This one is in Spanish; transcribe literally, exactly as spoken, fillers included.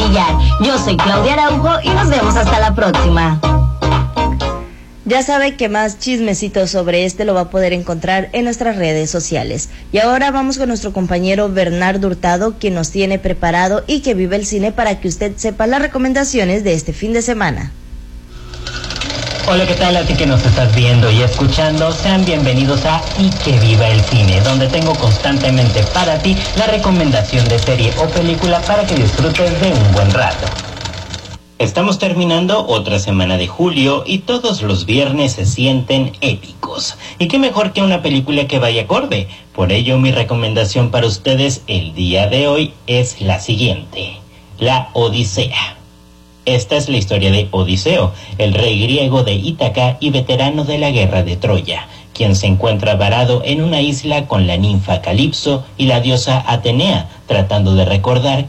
brillar. Yo soy Claudia Araujo y nos vemos hasta la próxima. Ya sabe que más chismecitos sobre este lo va a poder encontrar en nuestras redes sociales. Y ahora vamos con nuestro compañero Bernardo Hurtado, quien nos tiene preparado y que vive el cine para que usted sepa las recomendaciones de este fin de semana. Hola, ¿qué tal a ti que nos estás viendo y escuchando? Sean bienvenidos a Y que viva el cine, donde tengo constantemente para ti la recomendación de serie o película para que disfrutes de un buen rato. Estamos terminando otra semana de julio y todos los viernes se sienten épicos. Y qué mejor que una película que vaya acorde. Por ello, mi recomendación para ustedes el día de hoy es la siguiente: La Odisea. Esta es la historia de Odiseo, el rey griego de Ítaca y veterano de la guerra de Troya, quien se encuentra varado en una isla con la ninfa Calipso y la diosa Atenea, tratando de recordar